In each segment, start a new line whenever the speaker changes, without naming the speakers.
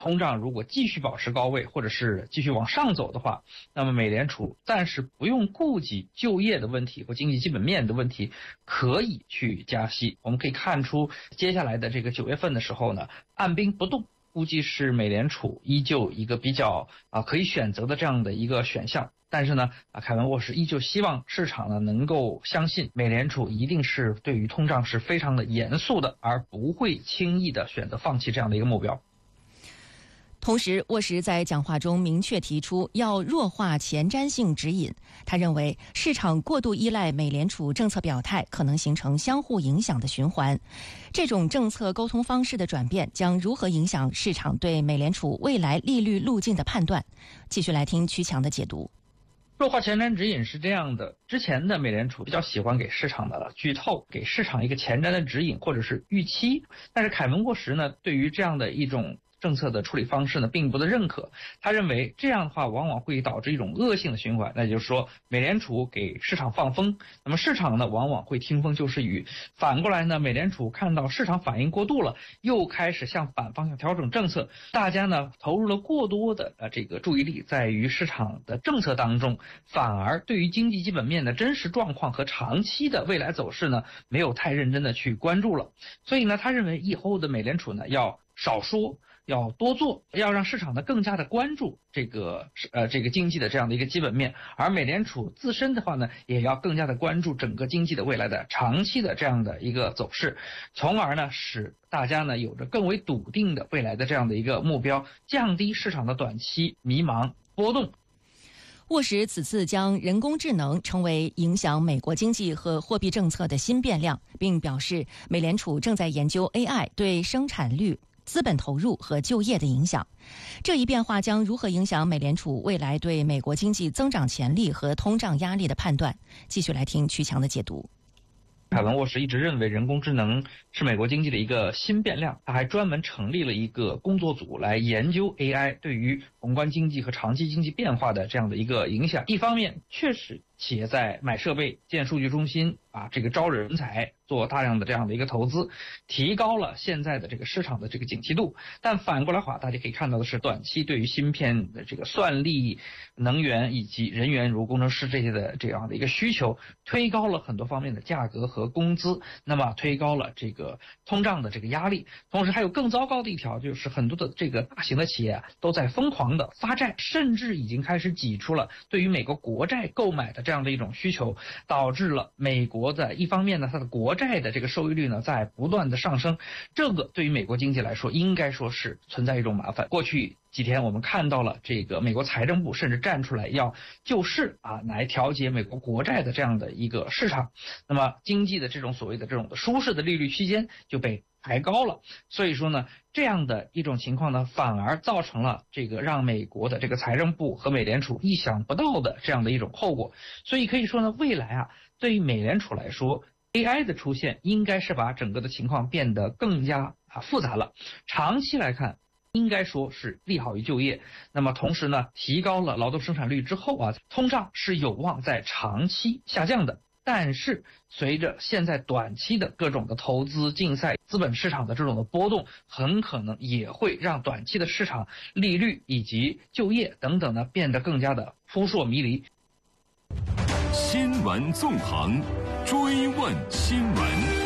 通胀如果继续保持高位，或者是继续往上走的话，那么美联储暂时不用顾及就业的问题和经济基本面的问题，可以去加息。我们可以看出，接下来的这个9月份的时候呢，按兵不动，估计是美联储依旧一个比较可以选择的这样的一个选项。但是呢，凯文沃什依旧希望市场呢能够相信美联储一定是对于通胀是非常的严肃的，而不会轻易的选择放弃这样的一个目标。
同时，沃什在讲话中明确提出要弱化前瞻性指引。他认为，市场过度依赖美联储政策表态，可能形成相互影响的循环。这种政策沟通方式的转变将如何影响市场对美联储未来利率路径的判断？继续来听曲强的解读。
弱化前瞻指引是这样的，之前的美联储比较喜欢给市场的剧透，给市场一个前瞻的指引或者是预期，但是凯文沃什呢，对于这样的一种政策的处理方式呢，并不的认可。他认为这样的话往往会导致一种恶性的循环，那就是说美联储给市场放风，那么市场呢往往会听风就是雨。反过来呢，美联储看到市场反应过度了，又开始向反方向调整政策，大家呢投入了过多的这个注意力在于市场的政策当中，反而对于经济基本面的真实状况和长期的未来走势呢，没有太认真的去关注了。所以呢，他认为以后的美联储呢要少说，要多做，要让市场呢更加的关注这个经济的这样的一个基本面，而美联储自身的话呢，也要更加的关注整个经济的未来的长期的这样的一个走势，从而呢使大家呢有着更为笃定的未来的这样的一个目标，降低市场的短期迷茫波动。
沃什此次将人工智能称为影响美国经济和货币政策的新变量，并表示美联储正在研究 AI 对生产率、资本投入和就业的影响。这一变化将如何影响美联储未来对美国经济增长潜力和通胀压力的判断？继续来听曲强的解读。
凯文沃什一直认为人工智能是美国经济的一个新变量，他还专门成立了一个工作组来研究 AI 对于宏观经济和长期经济变化的这样的一个影响。一方面确实企业在买设备、建数据中心这个招人才，做大量的这样的一个投资，提高了现在的这个市场的这个景气度。但反过来话，大家可以看到的是，短期对于芯片的这个算力、能源以及人员如工程师这些的这样的一个需求，推高了很多方面的价格和工资，那么推高了这个通胀的这个压力。同时还有更糟糕的一条，就是很多的这个大型的企业都在疯狂的发债，甚至已经开始挤出了对于美国国债购买的这样的一种需求，导致了美国的一方面呢，它的国债的这个收益率呢在不断的上升，这个对于美国经济来说应该说是存在一种麻烦。过去几天我们看到了这个美国财政部甚至站出来要救市来调节美国国债的这样的一个市场，那么经济的这种所谓的这种舒适的利率区间就被抬高了。所以说呢，这样的一种情况呢，反而造成了这个让美国的这个财政部和美联储意想不到的这样的一种后果。所以可以说呢，未来对于美联储来说， AI 的出现应该是把整个的情况变得更加复杂了。长期来看应该说是利好于就业，那么同时呢，提高了劳动生产率之后通胀是有望在长期下降的。但是随着现在短期的各种的投资竞赛、资本市场的这种的波动，很可能也会让短期的市场利率以及就业等等呢变得更加的扑朔迷离。
新闻纵横，追问新闻。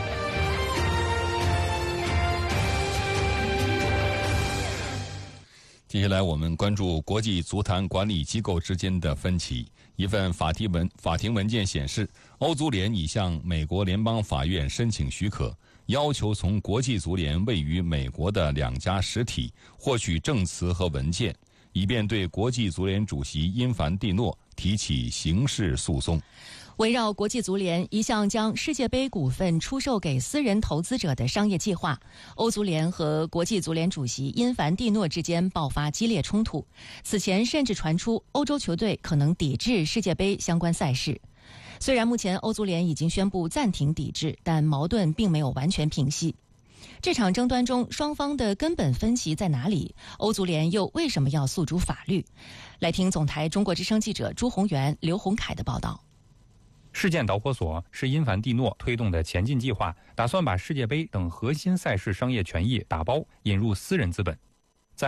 接下来我们关注国际足坛管理机构之间的分歧。一份法庭文件显示，欧足联已向美国联邦法院申请许可，要求从国际足联位于美国的2家实体获取证词和文件，以便对国际足联主席因凡蒂诺提起刑事诉讼。
围绕国际足联一项将世界杯股份出售给私人投资者的商业计划，欧足联和国际足联主席因凡蒂诺之间爆发激烈冲突。此前甚至传出欧洲球队可能抵制世界杯相关赛事。虽然目前欧足联已经宣布暂停抵制，但矛盾并没有完全平息。这场争端中双方的根本分歧在哪里？欧足联又为什么要诉诸法律？来听总台中国之声记者朱宏元、刘宏凯的报道。
事件导火索是因凡蒂诺推动的前进计划，打算把世界杯等核心赛事商业权益打包引入私人资本。